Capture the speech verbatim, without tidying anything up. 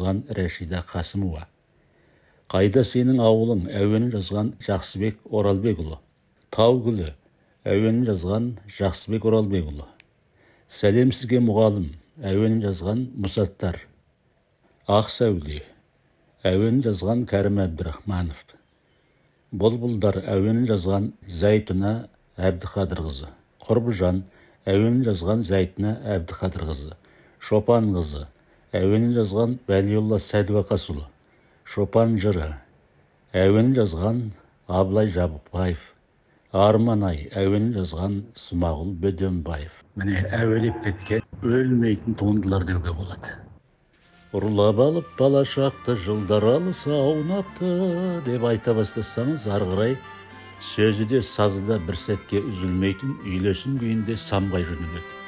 жазған Рәшида Қасымова. Қайда сенің ауылың әуенін жазған Жақсыбек Оралбекұлы. Тау гүлі әуенін жазған Жақсыбек Оралбекұлы. Сәлем сізге мұғалім әуенін жазған Мұсаттар. Ақ сәуле әуенін жазған Кәрім Әбдірахманов. Бұлбұлдар әуенін жазған Зәйтуна Әбдіқадырқызы. Құрбыжан әуенін жазған Зәйтуна Әбдіқадырқызы. Шопан қызы әуенін жазған Вәлиолла Сәдуақасұлы. Шопан жыры әуенін жазған Абылай Жабықбаев. Арман-ай әуенін жазған Смағұл Бөденбаев. Міне әуелеп кеткен өлмейтін туындылар деуге болады. Ұрлап алып балашақты жылдар алыс аунапты деп айта бастасаңыз, ары қарай сөзі де сазы да бір сәтке үзілмейтін үйлесім күйінде самғай жөнеледі.